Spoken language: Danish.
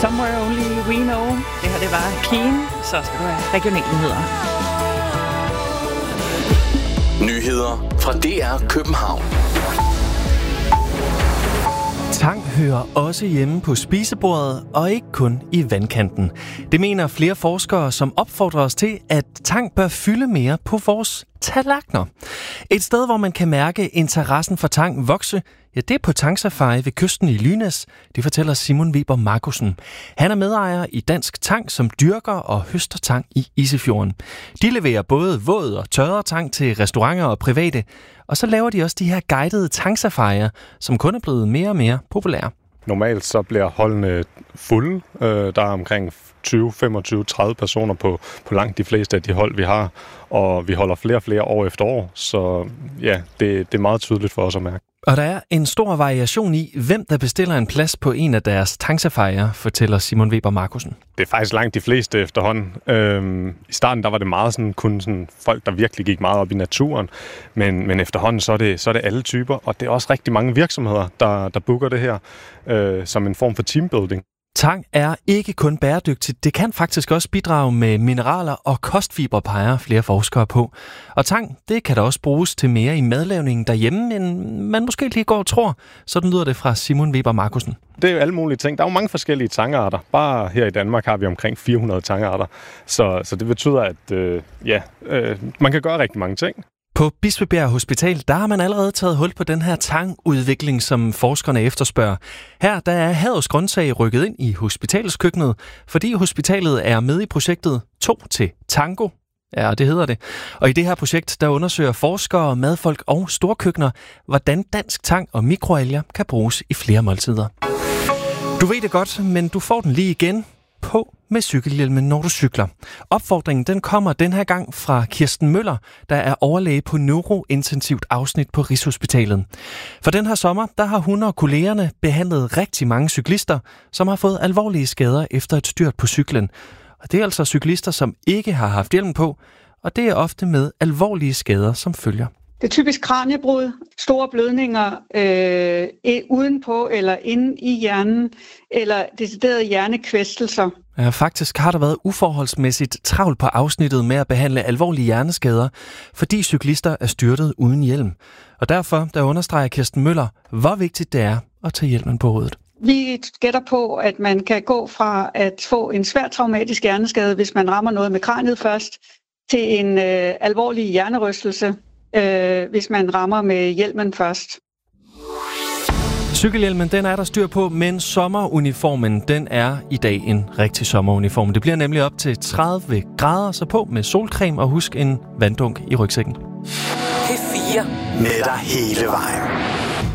Somewhere Only We Know. Det her, det var Keen. Så skal du have regionale nyheder. Nyheder fra DR København. Tang hører også hjemme på spisebordet og ikke kun i vandkanten. Det mener flere forskere, som opfordrer os til, at tang bør fylde mere på vores tallerkener. Et sted, hvor man kan mærke interessen for tang vokse, ja, det er på tangsafari ved kysten i Lynæs. Det fortæller Simon Weber Markusen. Han er medejer i Dansk Tang, som dyrker og høster tang i Isefjorden. De leverer både våd og tørret tang til restauranter og private, og så laver de også de her guidede tangsafarier, som kun er blevet mere og mere populære. Normalt så bliver holdene fulde. Der er omkring 20, 25, 30 personer på langt de fleste af de hold, vi har. Og vi holder flere og flere år efter år, så ja, det er meget tydeligt for os at mærke. Og der er en stor variation i, hvem der bestiller en plads på en af deres tangsafarier, fortæller Simon Weber Markusen. Det er faktisk langt de fleste efterhånden. I starten der var det meget sådan, kun sådan folk, der virkelig gik meget op i naturen. Men efterhånden så er det alle typer, og det er også rigtig mange virksomheder, der booker det her som en form for teambuilding. Tang er ikke kun bæredygtigt, det kan faktisk også bidrage med mineraler og kostfiber, peger flere forskere på. Og tang, det kan da også bruges til mere i madlavningen derhjemme, end man måske lige går og tror. Sådan lyder det fra Simon Weber Markusen. Det er jo alle mulige ting. Der er jo mange forskellige tangarter. Bare her i Danmark har vi omkring 400 tangarter. Så det betyder, at man kan gøre rigtig mange ting. På Bispebjerg Hospital, der har man allerede taget hul på den her tangudvikling, som forskerne efterspørger. Her der er Haderslev Grøntsag rykket ind i hospitalskøkkenet, fordi hospitalet er med i projektet 2 til Tango. Ja, det hedder det. Og i det her projekt, der undersøger forskere, madfolk og storkøkkener, hvordan dansk tang og mikroalger kan bruges i flere måltider. Du ved det godt, men du får den lige igen. På med cykelhjelmen, når du cykler. Opfordringen den kommer den her gang fra Kirsten Møller, der er overlæge på neurointensivt afsnit på Rigshospitalet. For den her sommer, der har hun og kollegerne behandlet rigtig mange cyklister, som har fået alvorlige skader efter et styrt på cyklen. Og det er altså cyklister, som ikke har haft hjelm på, og det er ofte med alvorlige skader som følger. Det er typisk kraniebrud, store blødninger udenpå eller inde i hjernen, eller deciderede hjernekvæstelser. Ja, faktisk har der været uforholdsmæssigt travlt på afsnittet med at behandle alvorlige hjerneskader, fordi cyklister er styrtet uden hjelm. Og derfor, der understreger Kirsten Møller, hvor vigtigt det er at tage hjelmen på hovedet. Vi gætter på, at man kan gå fra at få en svær traumatisk hjerneskade, hvis man rammer noget med kraniet først, til en alvorlig hjernerystelse, hvis man rammer med hjelmen først. Cykelhjelmen, den er der styr på, men sommeruniformen, den er i dag en rigtig sommeruniform. Det bliver nemlig op til 30 grader, så på med solcreme og husk en vanddunk i rygsækken. P4 med dig hele vejen.